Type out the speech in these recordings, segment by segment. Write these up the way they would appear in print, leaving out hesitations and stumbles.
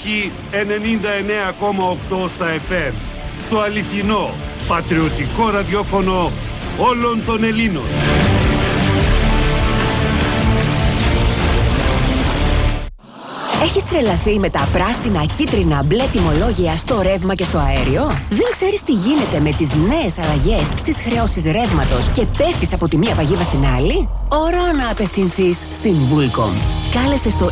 Μάχη 99,8 στα FM. Το αληθινό, πατριωτικό ραδιόφωνο όλων των Ελλήνων. Έχεις τρελαθεί με τα πράσινα, κίτρινα, μπλε τιμολόγια στο ρεύμα και στο αέριο? Δεν ξέρεις τι γίνεται με τις νέες αλλαγές στις χρεώσεις ρεύματος και πέφτεις από τη μία παγίδα στην άλλη? Ώρα να απευθυνθείς στην Vulcom. Κάλεσε στο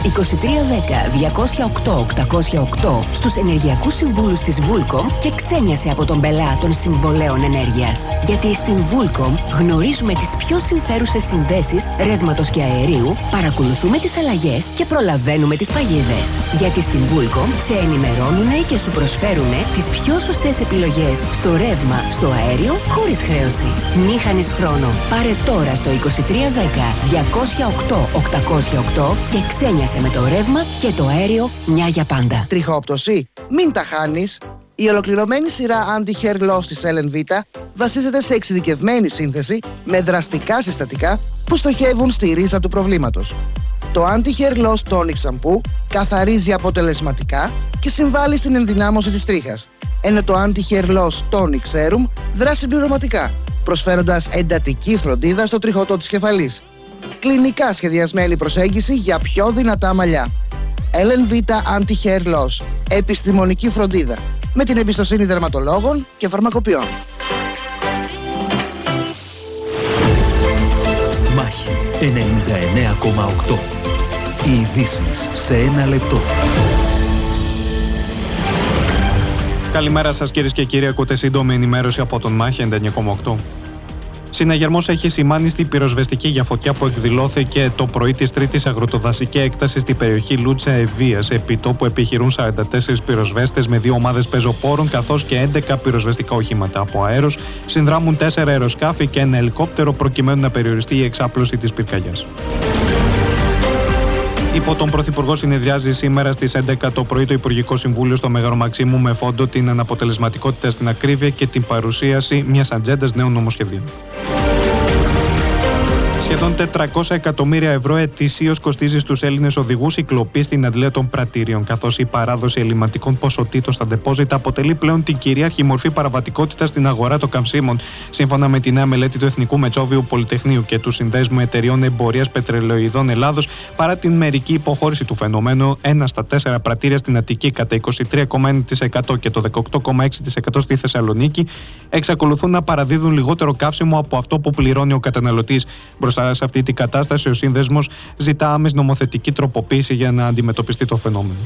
2310-208-808 στους ενεργειακούς συμβούλους της Vulcom και ξένιασε από τον πελά των συμβολέων ενέργειας. Γιατί στην Vulcom γνωρίζουμε τις πιο συμφέρουσες συνδέσεις ρεύματος και αερίου, παρακολουθούμε τις αλλαγές και προλαβαίνουμε τις παγίδες. Γιατί στην Vulcom σε ενημερώνουνε και σου προσφέρουνε τις πιο σωστές επιλογές στο ρεύμα, στο αέριο, χωρίς χρέωση. Μη χάνεις χρόνο. Πάρε τώρα στο 2310-208-808 και ξένιασε με το ρεύμα και το αέριο μια για πάντα. Τριχόπτωση? Μην τα χάνεις. Η ολοκληρωμένη σειρά Anti-Hair Loss της LNV βασίζεται σε εξειδικευμένη σύνθεση με δραστικά συστατικά που στοχεύουν στη ρίζα του προβλήματος. Το Anti-Hair Loss Tonic Shampoo καθαρίζει αποτελεσματικά και συμβάλλει στην ενδυνάμωση της τρίχας, ενώ το Anti-Hair Loss Tonic Serum δράσει συμπληρωματικά, προσφέροντας εντατική φροντίδα στο τριχωτό της κεφαλής. Κλινικά σχεδιασμένη προσέγγιση για πιο δυνατά μαλλιά. LNV Anti-Hair Loss. Επιστημονική φροντίδα. Με την εμπιστοσύνη δερματολόγων και φαρμακοποιών. Μάχη 99,8. Οι ειδήσεις σε ένα λεπτό. Καλημέρα σας κυρίες και κύριοι, ακούτε σύντομη ενημέρωση από τον Μάχη 99,8. Συναγερμός έχει σημάνει στην πυροσβεστική για φωτιά που εκδηλώθηκε το πρωί της Τρίτης αγροτοδασική έκταση στην περιοχή Λούτσα Ευβίας. Επί τόπου επιχειρούν 44 πυροσβέστες με 2 ομάδες πεζοπόρων καθώς και 11 πυροσβεστικά οχήματα. Από αέρος συνδράμουν 4 αεροσκάφη και 1 ελικόπτερο προκειμένου να περιοριστεί η εξάπλωση της πυρκαγιάς. Υπό τον Πρωθυπουργό συνεδριάζει σήμερα στις 11 το πρωί το Υπουργικό Συμβούλιο στο Μέγαρο Μαξίμου με φόντο την αναποτελεσματικότητα στην ακρίβεια και την παρουσίαση μιας ατζέντας νέων νομοσχεδίων. Σχεδόν 400 εκατομμύρια ευρώ ετησίως κοστίζει στους Έλληνες οδηγούς η κλοπή στην αντλία των πρατήριων, καθώς η παράδοση ελλειμματικών ποσοτήτων στα ντεπόζιτα αποτελεί πλέον την κυρίαρχη μορφή παραβατικότητας στην αγορά των καυσίμων. Σύμφωνα με τη νέα μελέτη του Εθνικού Μετσόβιου Πολυτεχνείου και του Συνδέσμου Εταιριών Εμπορίας Πετρελαιοειδών Ελλάδος, παρά την μερική υποχώρηση του φαινομένου, 1 στα 4 πρατήρια στην Αττική κατά 23,1% και το 18,6% στη Θεσσαλονίκη εξακολουθούν να παραδίδουν λιγότερο καύσιμο από αυτό που πληρώνει ο καταναλωτής. Μπροστά σε αυτή την κατάσταση, ο Σύνδεσμος ζητά άμεση νομοθετική τροποποίηση για να αντιμετωπιστεί το φαινόμενο.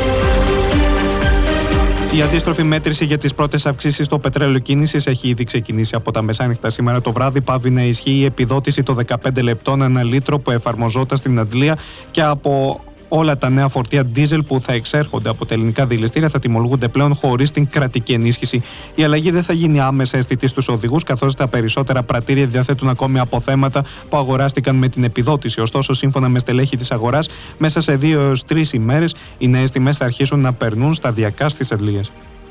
Η αντίστροφη μέτρηση για τις πρώτες αυξήσεις στο πετρέλαιο κίνησης έχει ήδη ξεκινήσει από τα μεσάνυχτα σήμερα το βράδυ. Πάβει να ισχύει η επιδότηση των 15 λεπτών ανά λίτρο που εφαρμοζόταν στην αντλία και από όλα τα νέα φορτία ντίζελ που θα εξέρχονται από τα ελληνικά δηληστήρια θα τιμολογούνται πλέον χωρίς την κρατική ενίσχυση. Η αλλαγή δεν θα γίνει άμεσα αισθητή στους οδηγούς, καθώς τα περισσότερα πρατήρια διαθέτουν ακόμη αποθέματα που αγοράστηκαν με την επιδότηση. Ωστόσο, σύμφωνα με στελέχη της αγοράς, μέσα σε 2 έως 3 ημέρες οι νέες τιμές θα αρχίσουν να περνούν σταδιακά στις αντλίες.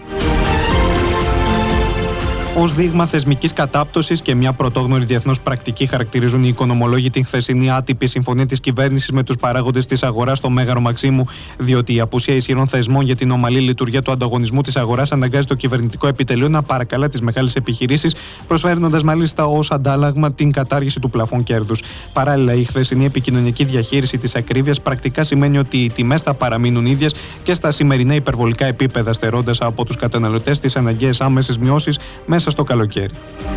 Ως δείγμα θεσμικής κατάπτωσης και μια πρωτόγνωρη διεθνώς πρακτική χαρακτηρίζουν οι οικονομολόγοι την χθεσινή άτυπη συμφωνία της κυβέρνησης με τους παράγοντες της αγοράς στο Μέγαρο Μαξίμου, διότι η απουσία ισχυρών θεσμών για την ομαλή λειτουργία του ανταγωνισμού της αγοράς αναγκάζει το κυβερνητικό επιτελείο να παρακαλά τις μεγάλες επιχειρήσεις, προσφέροντας μάλιστα ως αντάλλαγμα την κατάργηση του πλαφών κέρδους. Παράλληλα, η χθεσινή επικοινωνική διαχείριση της ακρίβειας πρακτικά σημαίνει ότι οι τιμές θα παραμείνουν ίδιες και στα σημερινά υπερβολικά επίπεδα, στερώντας από τους καταναλωτές τις αναγκαίες άμεσες μειώσεις μέσα στο καλοκαίρι.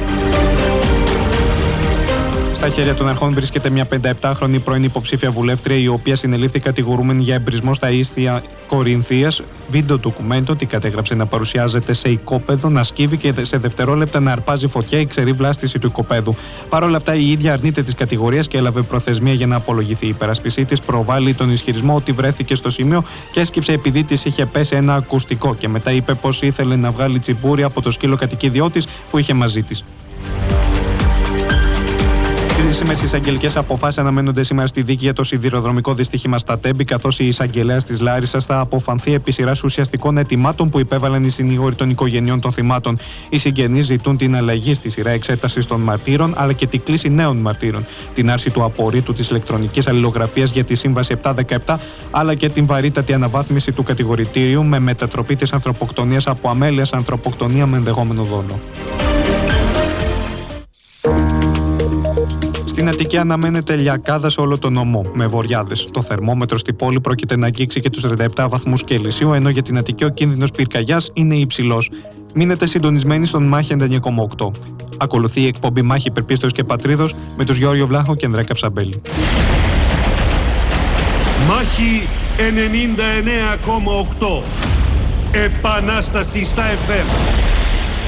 Στα χέρια των αρχών βρίσκεται μια 57χρονη πρώην υποψήφια βουλεύτρια, η οποία συνελήφθη κατηγορούμενη για εμπρισμό στα ίσθια Κορινθίας. Βίντεο ντοκουμέντο τη κατέγραψε να παρουσιάζεται σε οικόπεδο, να σκύβει και σε δευτερόλεπτα να αρπάζει φωτιά η ξερή βλάστηση του οικοπέδου. Παρ' όλα αυτά, η ίδια αρνείται τη κατηγορία και έλαβε προθεσμία για να απολογηθεί. Η υπερασπιστή τη προβάλλει τον ισχυρισμό ότι βρέθηκε στο σημείο και έσκυψε επειδή τη είχε πέσει ένα ακουστικό και μετά είπε πως ήθελε να βγάλει τσιμπούρι από το σκύλο κατοικίδιό τη που είχε μαζί τη. κρίσιμες εισαγγελικές αποφάσεις αναμένονται σήμερα στη δίκη για το σιδηροδρομικό δυστύχημα στα Τέμπη, καθώς η εισαγγελέας της Λάρισσας θα αποφανθεί επί σειράς ουσιαστικών αιτημάτων που υπέβαλαν οι συνήγοροι των οικογενειών των θυμάτων. Οι συγγενείς ζητούν την αλλαγή στη σειρά εξέτασης των μαρτύρων, αλλά και την κλίση νέων μαρτύρων, την άρση του απορρίτου της ηλεκτρονικής αλληλογραφίας για τη Σύμβαση 717, αλλά και την βαρύτατη αναβάθμιση του κατηγορητήριου με μετατροπή της ανθρωποκτονίας από αμέλεια σε ανθρωποκτονία με ενδεχόμενο δόλο. Στην Αττική αναμένεται λιακάδα σε όλο τον νομό, με βοριάδες. Το θερμόμετρο στη πόλη πρόκειται να αγγίξει και τους 37 βαθμούς Κελσίου, ενώ για την Αττική ο κίνδυνος πυρκαγιάς είναι υψηλός. Μείνετε συντονισμένοι στον Μάχη 99,8. Ακολουθεί η εκπομπή Μάχη Υπερπίστεως και Πατρίδος με τους Γιώργο Βλάχο και Ανδρέα Καψαμπέλη. Μάχη 99,8. Επανάσταση στα FM.